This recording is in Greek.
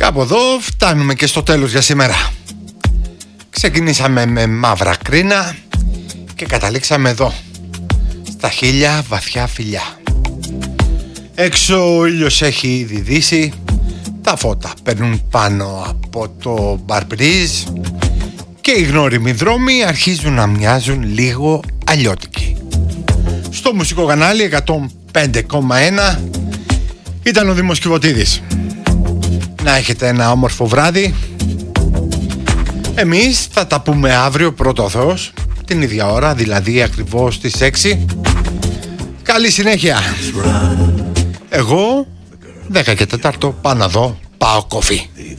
Κάπου εδώ φτάνουμε και στο τέλος για σήμερα. Ξεκινήσαμε με μαύρα κρίνα και καταλήξαμε εδώ, στα 1000 βαθιά φιλιά. Έξω ο ήλιος έχει ήδη δύσει, τα φώτα παίρνουν πάνω από το μπαρμπρίζ και οι γνώριμοι δρόμοι αρχίζουν να μοιάζουν λίγο αλλιώτικοι. Στο μουσικό κανάλι 105,1 ήταν ο Δήμος Κιβωτίδης. Να έχετε ένα όμορφο βράδυ. Εμείς θα τα πούμε αύριο πρώτο Θεός, την ίδια ώρα, δηλαδή ακριβώς στις 6. Καλή συνέχεια. Εγώ 10 και 4 πάω να δω, πάω κόφι.